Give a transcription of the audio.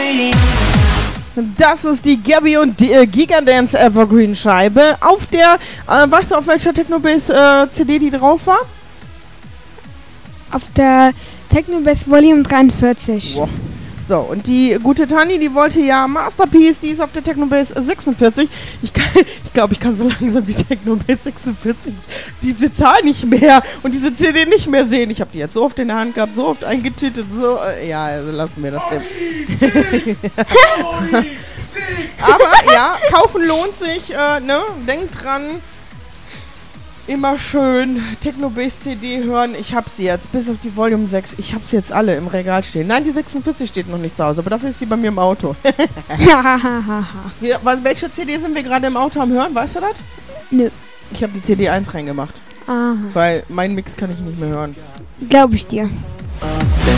Das ist die Gabby und die Gigadance Evergreen Scheibe. Auf der, weißt du, auf welcher Technobase CD die drauf war? Auf der Technobase Volume 43. Wow. So, und die gute Tani, die wollte ja Masterpiece, die ist auf der Technobase 46. Ich glaube, ich kann so langsam die Technobase 46, diese Zahl nicht mehr und diese CD nicht mehr sehen. Ich habe die jetzt so oft in der Hand gehabt, so oft eingetitelt, so, ja, also lassen wir das denn. Aber ja, kaufen lohnt sich, ne? Denkt dran. Immer schön Technobase CD hören. Ich hab sie jetzt, bis auf die Volume 6. Ich hab sie jetzt alle im Regal stehen. Nein, die 46 steht noch nicht zu Hause, aber dafür ist sie bei mir im Auto. Welche CD sind wir gerade im Auto am Hören? Weißt du das? Nö. Ich habe die CD 1 reingemacht. Aha. Weil mein Mix kann ich nicht mehr hören. Glaube ich dir.